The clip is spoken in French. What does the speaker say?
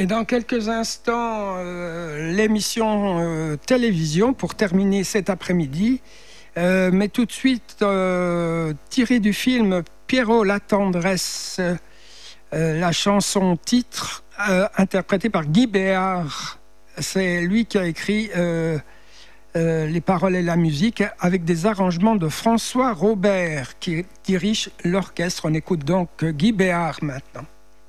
Et dans quelques instants, l'émission télévision pour terminer cet après-midi. Mais tout de suite, tiré du film Pierrot la tendresse, la chanson titre interprétée par Guy Béard. C'est lui qui a écrit les paroles et la musique avec des arrangements de François Robert qui dirige l'orchestre. On écoute donc Guy Béard maintenant.